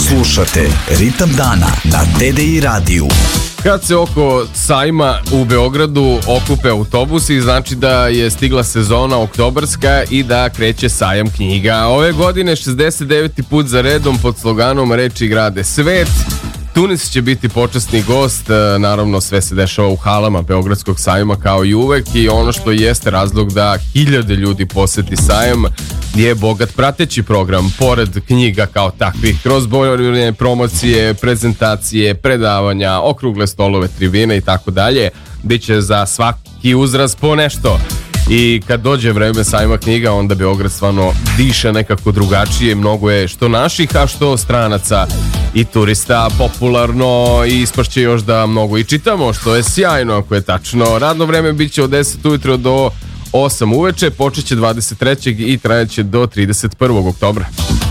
Slušate Ritam dana na TDI radiju. Kad se oko sajma u Beogradu okupe autobusi, znači da je stigla sezona oktobarska i da kreće sajam knjiga. Ove godine 69. put za redom pod sloganom Reči grade svet. Tunis će biti počasni gost, naravno sve se dešava u halama Beogradskog sajma kao i uvek i ono što jeste razlog da hiljade ljudi poseti sajam je bogat prateći program, pored knjiga kao takvih, kroz brojne promocije, prezentacije, predavanja, okrugle stolove, tribine i tako dalje. Biće za svaki uzrast po nešto. I kad dođe vreme sajma knjiga, onda Beograd stvarno diše nekako drugačije. Mnogo je što naših, a što stranaca i turista popularno i ispašće još da mnogo i čitamo, što je sjajno ako je tačno. Radno vreme biće od 10 ujutro do 8 uveče, počeće 23. i trajeće do 31. oktobra.